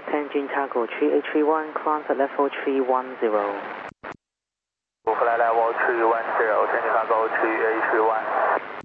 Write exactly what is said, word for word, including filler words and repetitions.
Engine Cargo three eight three one, climb at level three one zero. Fly level three one zero, Engine Cargo three eight three one.